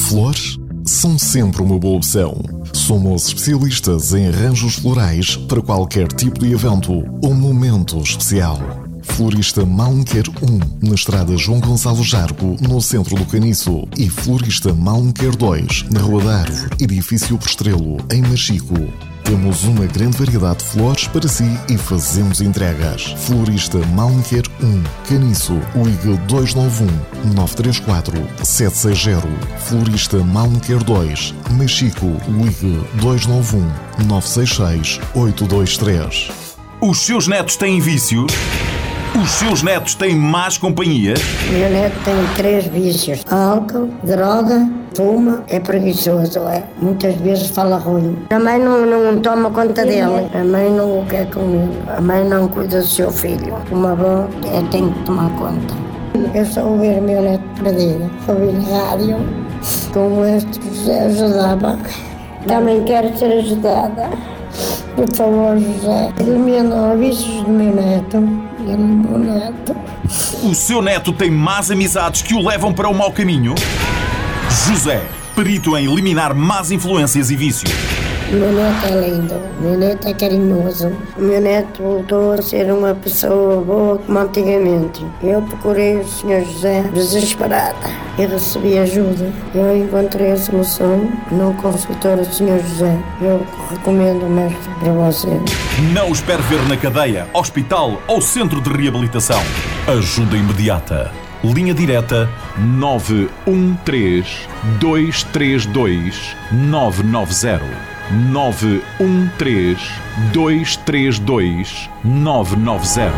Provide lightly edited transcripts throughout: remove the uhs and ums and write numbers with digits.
Flores são sempre uma boa opção. Somos especialistas em arranjos florais para qualquer tipo de evento ou momento especial. Florista Malmequer 1, na estrada João Gonçalo Jargo, no centro do Caniço. E Florista Malmequer 2, na Rua da Árvore, edifício Postrelo, em Machico. Temos uma grande variedade de flores para si e fazemos entregas. Florista Malmequer 1, Caniço, ligue 291-934-760. Florista Malmequer 2, Machico, ligue 291-966-823. Os seus netos têm vícios? Os seus netos têm más companhia? Meu neto tem 3 vícios: álcool, droga, fuma, é preguiçoso, é. Muitas vezes fala ruim. A mãe não toma conta dele, a mãe não o quer comigo, a mãe não cuida do seu filho. Uma avó tem que tomar conta. Eu só ouvir meu neto perdido, ouvir na rádio, como este José ajudava. Também quero ser ajudada. Por favor, José, elimina os vícios do meu neto. O seu neto tem más amizades que o levam para o mau caminho? José, perito em eliminar más influências e vícios. O meu neto é lindo, o meu neto é carinhoso. O meu neto voltou a ser uma pessoa boa como antigamente. Eu procurei o Sr. José desesperada e recebi ajuda. Eu encontrei a solução no consultório do Sr. José. Eu recomendo o mestre para você. Não espere ver na cadeia, hospital ou centro de reabilitação. Ajuda imediata. Linha direta 913-232-990. 913-232-990.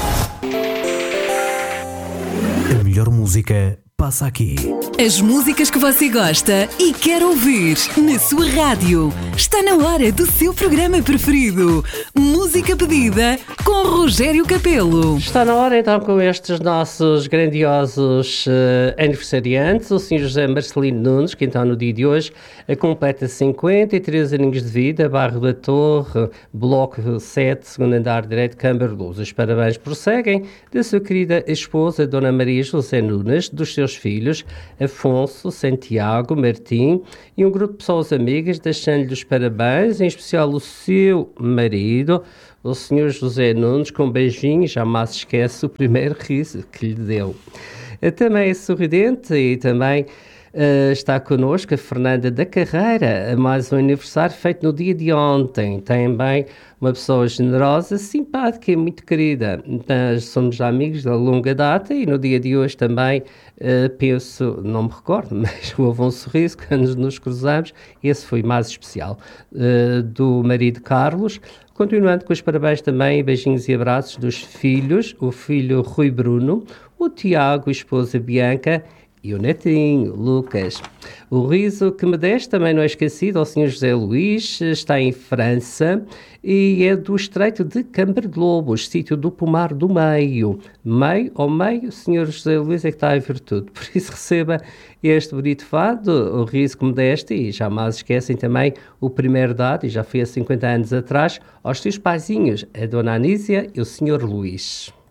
A melhor música passa aqui. As músicas que você gosta e quer ouvir na sua rádio. Está na hora do seu programa preferido. Música pedida com Rogério Capelo. Está na hora então com estes nossos grandiosos aniversariantes. O Sr. José Marcelino Nunes, que então no dia de hoje completa 53 aninhos de vida, bairro da Torre, bloco 7, segundo andar direito, Câmara de Luz. Os parabéns prosseguem da sua querida esposa, Dona Maria José Nunes, dos seus filhos Afonso, Santiago, Martim e um grupo de pessoas amigas, deixando-lhe os parabéns, em especial o seu marido, o Sr. José Nunes, com um beijinho, jamais se esquece o primeiro riso que lhe deu. Também é sorridente e também está connosco a Fernanda da Carreira, a mais um aniversário feito no dia de ontem. Também uma pessoa generosa, simpática e muito querida. Nós somos amigos da longa data e no dia de hoje também penso, não me recordo, mas houve um sorriso quando nos cruzamos. Esse foi mais especial. Do marido Carlos. Continuando com os parabéns também, beijinhos e abraços dos filhos, o filho Rui Bruno, o Tiago, a esposa Bianca e o netinho, Lucas. O riso que me deste também não é esquecido ao Sr. José Luís, está em França e é do Estreito de Câmara de Lobos, sítio do Pomar do Meio. Meio, o Sr. José Luís é que está em virtude. Por isso receba este bonito fado, o riso que me deste, e jamais esquecem também o primeiro dado, e já foi há 50 anos atrás, aos seus paizinhos, a Dona Anísia e o Sr. Luís.